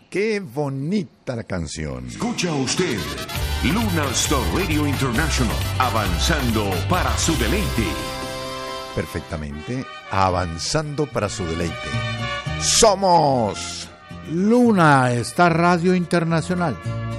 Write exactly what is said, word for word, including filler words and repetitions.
qué bonita la canción. Escucha usted, Luna Star Radio International, avanzando para su deleite. Perfectamente, avanzando para su deleite. Somos Luna Star Radio Internacional.